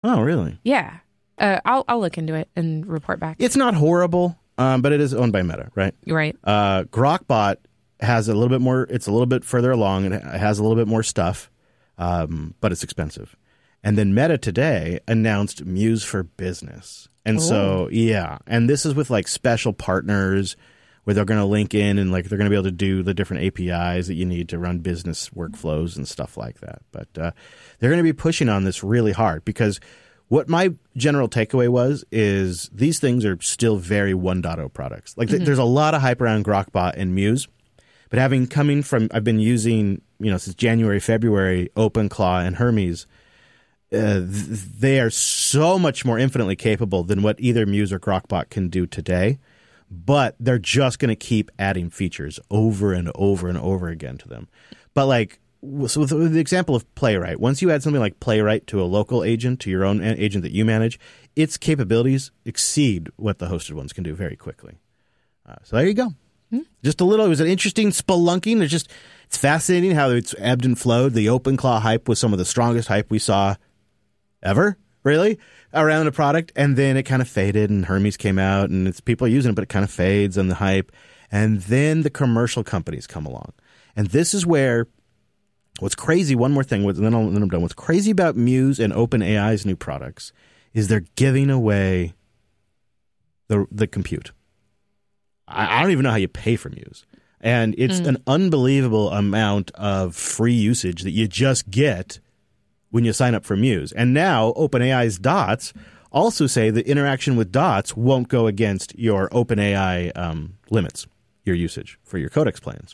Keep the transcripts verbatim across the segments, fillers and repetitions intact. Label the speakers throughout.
Speaker 1: Oh, really?
Speaker 2: Yeah. Uh, I'll I'll look into it and report back.
Speaker 1: It's not horrible, um, but it is owned by Meta, right?
Speaker 2: Right.
Speaker 1: Uh, Grokbot has a little bit more. It's a little bit further along, and it has a little bit more stuff, um, but it's expensive. And then Meta today announced Muse for Business, and
Speaker 2: Ooh.
Speaker 1: so yeah, and this is with like special partners where they're going to link in and like they're going to be able to do the different A P Is that you need to run business workflows and stuff like that. But uh, they're going to be pushing on this really hard because. What my general takeaway was is these things are still very one point oh products. Like th-
Speaker 2: mm-hmm.
Speaker 1: there's a lot of hype around Grokbot and Muse, but having coming from I've been using you know since January, February, OpenClaw and Hermes, uh, th- they are so much more infinitely capable than what either Muse or Grokbot can do today. But they're just going to keep adding features over and over and over again to them. But like. So with the example of Playwright, once you add something like Playwright to a local agent, to your own agent that you manage, its capabilities exceed what the hosted ones can do very quickly. Uh, so there you go. Hmm. Just a little, it was an interesting spelunking. It's just, it's fascinating how it's ebbed and flowed. The OpenClaw hype was some of the strongest hype we saw ever, really, around a product. And then it kind of faded and Hermes came out and it's people are using it, but it kind of fades on the hype. And then the commercial companies come along. And this is where what's crazy, one more thing, and then, I'll, then I'm done. What's crazy about Muse and OpenAI's new products is they're giving away the the compute. I, I don't even know how you pay for Muse. And it's mm. an unbelievable amount of free usage that you just get when you sign up for Muse. And now OpenAI's Dots also say the interaction with Dots won't go against your OpenAI um, limits, your usage for your Codex plans.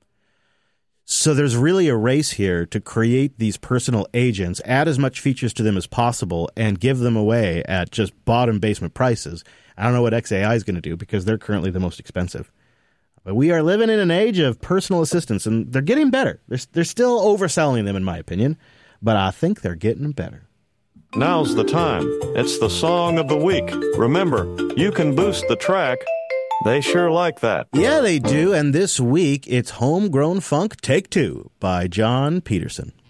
Speaker 1: So there's really a race here to create these personal agents, add as much features to them as possible, and give them away at just bottom basement prices. I don't know what X A I is going to do because they're currently the most expensive. But we are living in an age of personal assistants, and they're getting better. They're, they're still overselling them, in my opinion, but I think they're getting better.
Speaker 3: Now's the time. It's the song of the week. Remember, you can boost the track. They sure like that.
Speaker 1: Yeah, they do. And this week, it's Homegrown Funk Take Two by John Peterson.